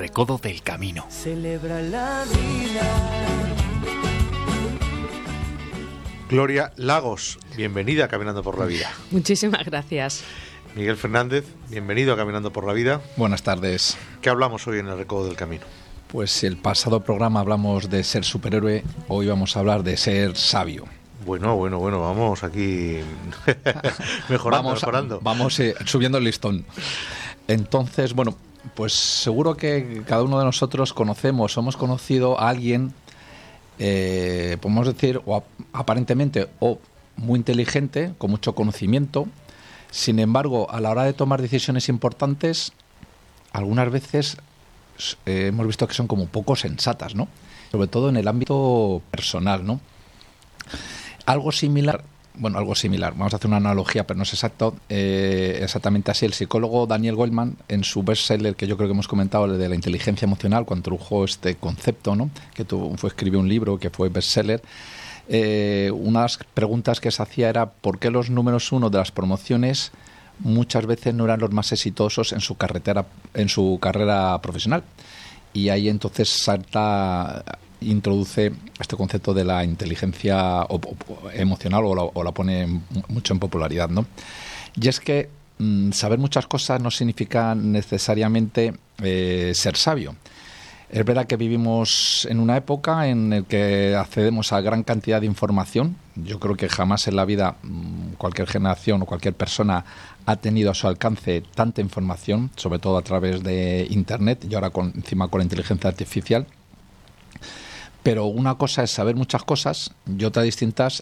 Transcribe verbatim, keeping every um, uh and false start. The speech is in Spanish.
recodo del camino. Celebra la vida. Gloria Lagos, bienvenida a Caminando por la Vida. Muchísimas gracias. Miguel Fernández, bienvenido a Caminando por la Vida. Buenas tardes. ¿Qué hablamos hoy en el recodo del camino? Pues si el pasado programa hablamos de ser superhéroe, hoy vamos a hablar de ser sabio. Bueno, bueno, bueno, vamos aquí mejorando, vamos, mejorando. Vamos eh, subiendo el listón. Entonces, bueno, pues seguro que cada uno de nosotros conocemos o hemos conocido a alguien, eh, podemos decir, o aparentemente o muy inteligente, con mucho conocimiento. Sin embargo, a la hora de tomar decisiones importantes, algunas veces eh, hemos visto que son como poco sensatas, ¿no? Sobre todo en el ámbito personal, ¿no? Algo similar, bueno, algo similar, vamos a hacer una analogía, pero no es exacto, eh, exactamente así. El psicólogo Daniel Goleman, en su bestseller, que yo creo que hemos comentado, el de la inteligencia emocional, cuando introdujo este concepto, ¿no? Que tuvo, fue escribió un libro que fue bestseller. Eh, unas preguntas que se hacía era ¿por qué los números uno de las promociones muchas veces no eran los más exitosos en su carretera, en su carrera profesional? Y ahí entonces salta, introduce este concepto de la inteligencia o, o, emocional o la, o la pone mucho en popularidad, ¿no? Y es que mmm, saber muchas cosas no significa necesariamente eh, ser sabio. Es verdad que vivimos en una época en la que accedemos a gran cantidad de información. Yo creo que jamás en la vida cualquier generación o cualquier persona ha tenido a su alcance tanta información, sobre todo a través de Internet y ahora con, encima con la inteligencia artificial. Pero una cosa es saber muchas cosas y otra distinta